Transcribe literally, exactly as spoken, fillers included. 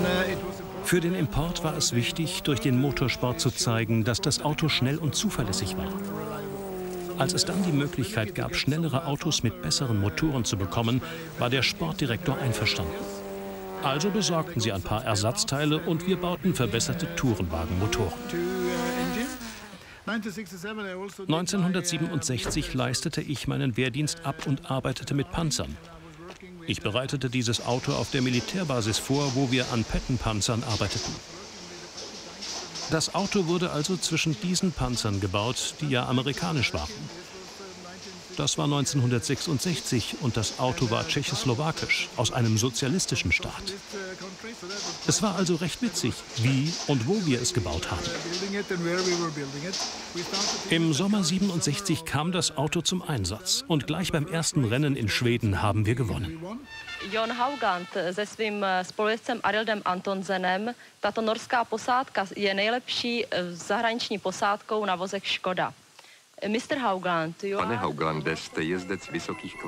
Für den Import war es wichtig, durch den Motorsport zu zeigen, dass das Auto schnell und zuverlässig war. Als es dann die Möglichkeit gab, schnellere Autos mit besseren Motoren zu bekommen, war der Sportdirektor einverstanden. Also besorgten sie ein paar Ersatzteile und wir bauten verbesserte Tourenwagenmotoren. neunzehnhundertsiebenundsechzig leistete ich meinen Wehrdienst ab und arbeitete mit Panzern. Ich bereitete dieses Auto auf der Militärbasis vor, wo wir an Pettenpanzern arbeiteten. Das Auto wurde also zwischen diesen Panzern gebaut, die ja amerikanisch waren. Das war neunzehnhundertsechsundsechzig und das Auto war tschechoslowakisch, aus einem sozialistischen Staat. Es war also recht witzig, wie und wo wir es gebaut haben. Im Sommer siebenundsechzig kam das Auto zum Einsatz und gleich beim ersten Rennen in Schweden haben wir gewonnen. John Haugland se svým spolujezdcem Arildem Antonsenem, tato norská posádka je nejlepší zahraniční posádkou na vozech Škoda. mister Haugland, Pane Haugland, jste jezdec vysokých